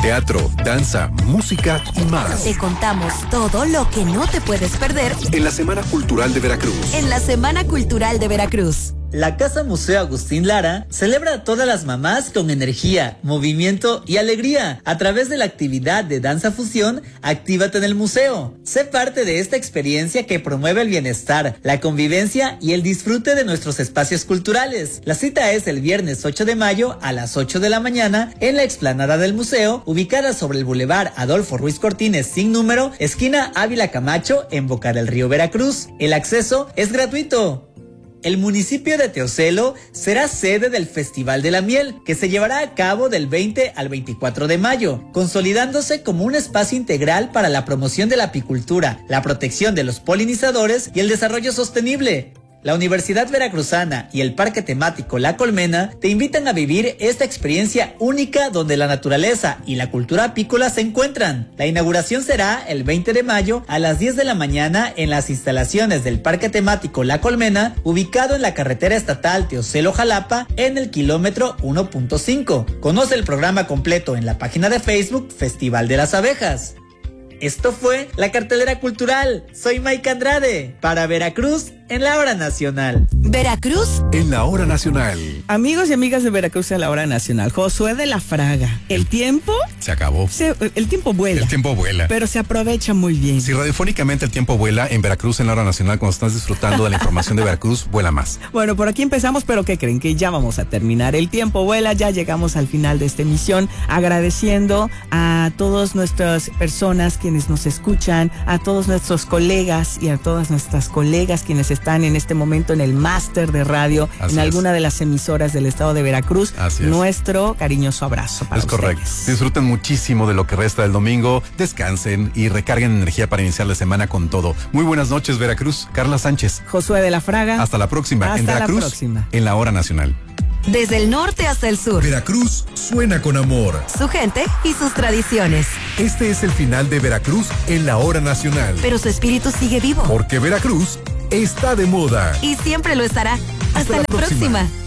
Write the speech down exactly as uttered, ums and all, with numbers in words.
teatro, danza, música y más. Te contamos todo lo que no te puedes perder en la Semana Cultural de Veracruz. En la Semana Cultural de Veracruz. La Casa Museo Agustín Lara celebra a todas las mamás con energía, movimiento y alegría a través de la actividad de danza fusión Actívate en el Museo. Sé parte de esta experiencia que promueve el bienestar, la convivencia y el disfrute de nuestros espacios culturales. La cita es el viernes ocho de mayo a las ocho de la mañana en la explanada del museo, ubicada sobre el Boulevard Adolfo Ruiz Cortines sin número, esquina Ávila Camacho, en Boca del Río, Veracruz. El acceso es gratuito. El municipio de Teocelo será sede del Festival de la Miel, que se llevará a cabo del veinte al veinticuatro de mayo, consolidándose como un espacio integral para la promoción de la apicultura, la protección de los polinizadores y el desarrollo sostenible. La Universidad Veracruzana y el Parque Temático La Colmena te invitan a vivir esta experiencia única donde la naturaleza y la cultura apícola se encuentran. La inauguración será el veinte de mayo a las diez de la mañana en las instalaciones del Parque Temático La Colmena, ubicado en la carretera estatal Teocelo-Jalapa en el kilómetro uno punto cinco. Conoce el programa completo en la página de Facebook Festival de las Abejas. Esto fue la cartelera cultural. Soy Mike Andrade para Veracruz en la Hora Nacional. Veracruz en la Hora Nacional. Amigos y amigas de Veracruz en la Hora Nacional. Josué de la Fraga. El tiempo se acabó. Se, el tiempo vuela. El tiempo vuela. Pero se aprovecha muy bien. Si radiofónicamente el tiempo vuela, en Veracruz en la Hora Nacional, cuando estás disfrutando de la información de Veracruz, vuela más. Bueno, por aquí empezamos, pero ¿qué creen? Que ya vamos a terminar. El tiempo vuela, ya llegamos al final de esta emisión, agradeciendo a todas nuestras personas quienes nos escuchan, a todos nuestros colegas y a todas nuestras colegas quienes están en este momento en el máster de radio, Así en es. alguna de las emisoras del estado de Veracruz. Así es. Nuestro cariñoso abrazo para Es ustedes. correcto. Disfruten muchísimo de lo que resta del domingo, descansen y recarguen energía para iniciar la semana con todo. Muy buenas noches, Veracruz. Carla Sánchez. Josué de la Fraga. Hasta la próxima. Hasta en Veracruz, la próxima. En la Hora Nacional. Desde el norte hasta el sur. Veracruz suena con amor. Su gente y sus tradiciones. Este es el final de Veracruz en la Hora Nacional. Pero su espíritu sigue vivo. Porque Veracruz está de moda. Y siempre lo estará. Hasta, Hasta la, la próxima. próxima.